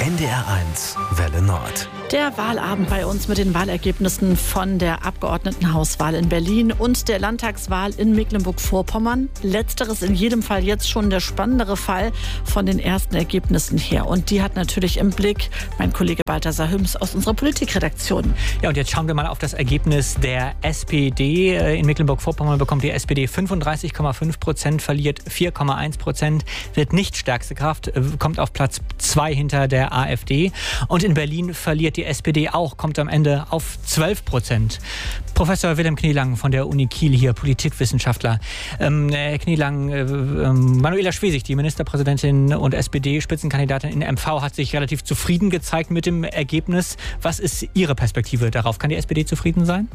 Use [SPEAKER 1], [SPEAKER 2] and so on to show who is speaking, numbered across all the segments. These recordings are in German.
[SPEAKER 1] NDR1 Welle Nord.
[SPEAKER 2] Der Wahlabend bei uns mit den Wahlergebnissen von der Abgeordnetenhauswahl in Berlin und der Landtagswahl in Mecklenburg-Vorpommern. Letzteres in jedem Fall jetzt schon der spannendere Fall von den ersten Ergebnissen her. Und die hat natürlich im Blick mein Kollege Balthasar Hüms aus unserer Politikredaktion.
[SPEAKER 3] Ja, und jetzt schauen wir mal auf das Ergebnis der SPD. In Mecklenburg-Vorpommern bekommt die SPD 35,5%, verliert 4,1%, wird nicht stärkste Kraft, kommt auf Platz 2 hinter der AfD. Und in Berlin verliert die SPD auch, kommt am Ende auf 12%. Professor Wilhelm Knielang von der Uni Kiel hier, Politikwissenschaftler. Herr Knielang, Manuela Schwesig, die Ministerpräsidentin und SPD-Spitzenkandidatin in MV, hat sich relativ zufrieden gezeigt mit dem Ergebnis. Was ist Ihre Perspektive darauf? Kann die SPD zufrieden sein?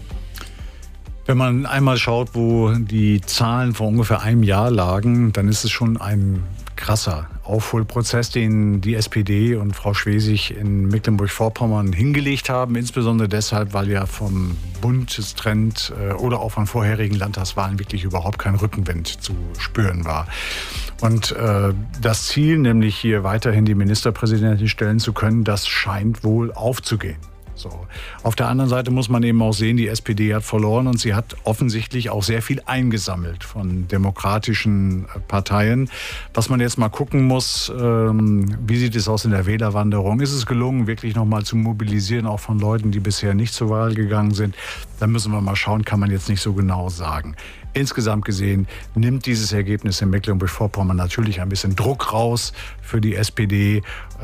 [SPEAKER 4] Wenn man einmal schaut, wo die Zahlen vor ungefähr einem Jahr lagen, dann ist es schon ein krasser Aufholprozess, den die SPD und Frau Schwesig in Mecklenburg-Vorpommern hingelegt haben. Insbesondere deshalb, weil ja vom Bundestrend oder auch von vorherigen Landtagswahlen wirklich überhaupt kein Rückenwind zu spüren war. Und das Ziel, nämlich hier weiterhin die Ministerpräsidentin stellen zu können, das scheint wohl aufzugehen. So. Auf der anderen Seite muss man eben auch sehen, die SPD hat verloren und sie hat offensichtlich auch sehr viel eingesammelt von demokratischen Parteien. Was man jetzt mal gucken muss, wie sieht es aus in der Wählerwanderung? Ist es gelungen, wirklich nochmal zu mobilisieren, auch von Leuten, die bisher nicht zur Wahl gegangen sind? Da müssen wir mal schauen, kann man jetzt nicht so genau sagen. Insgesamt gesehen nimmt dieses Ergebnis in Mecklenburg-Vorpommern natürlich ein bisschen Druck raus für die SPD.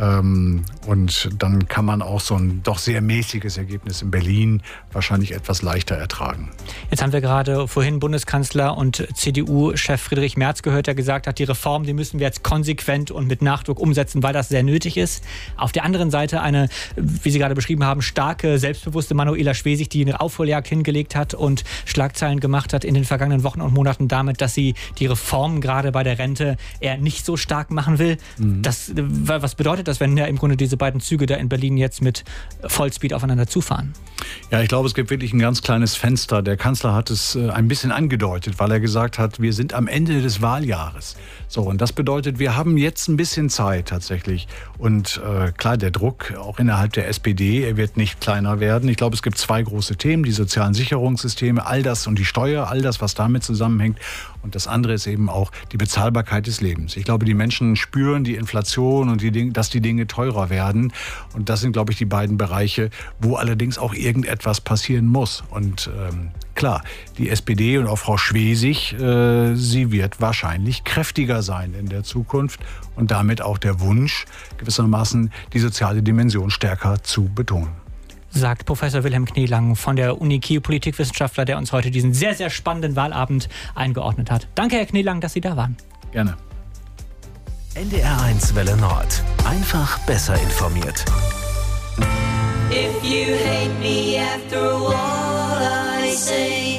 [SPEAKER 4] Und dann kann man auch so ein doch sehr mäßiges Ergebnis in Berlin wahrscheinlich etwas leichter ertragen.
[SPEAKER 3] Jetzt haben wir gerade vorhin Bundeskanzler und CDU-Chef Friedrich Merz gehört, der gesagt hat, die Reform, die müssen wir jetzt konsequent und mit Nachdruck umsetzen, weil das sehr nötig ist. Auf der anderen Seite eine, wie Sie gerade beschrieben haben, starke, selbstbewusste Manuela Schwesig, die eine Aufholjagd hingelegt hat und Schlagzeilen gemacht hat in den vergangenen Wochen und Monaten damit, dass sie die Reformen gerade bei der Rente eher nicht so stark machen will. Was bedeutet das, wenn ja im Grunde diese beiden Züge da in Berlin jetzt mit Vollspeed aufeinander zufahren?
[SPEAKER 4] Ja, ich glaube, es gibt wirklich ein ganz kleines Fenster. Der Kanzler hat es ein bisschen angedeutet, weil er gesagt hat, wir sind am Ende des Wahljahres. So, und das bedeutet, wir haben jetzt ein bisschen Zeit tatsächlich. Und klar, der Druck auch innerhalb der SPD, er wird nicht kleiner werden. Ich glaube, es gibt zwei große Themen, die sozialen Sicherungssysteme, all das und die Steuer, all das, was damit zusammenhängt. Und das andere ist eben auch die Bezahlbarkeit des Lebens. Ich glaube, die Menschen spüren die Inflation und dass die Dinge teurer werden. Und das sind, glaube ich, die beiden Bereiche, wo allerdings auch irgendetwas passieren muss. Und klar, die SPD und auch Frau Schwesig, sie wird wahrscheinlich kräftiger sein in der Zukunft. Und damit auch der Wunsch, gewissermaßen die soziale Dimension stärker zu betonen.
[SPEAKER 3] Sagt Professor Wilhelm Knielang von der Uni Kiel, Politikwissenschaftler, der uns heute diesen sehr, sehr spannenden Wahlabend eingeordnet hat. Danke, Herr Knielang, dass Sie da waren.
[SPEAKER 4] Gerne.
[SPEAKER 1] NDR1 Welle Nord. Einfach besser informiert.
[SPEAKER 5] If you hate me after all I say